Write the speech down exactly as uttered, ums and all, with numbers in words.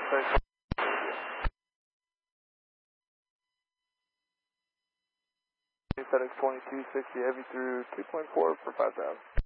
FedEx twenty-two sixty heavy through two point four for five thousand.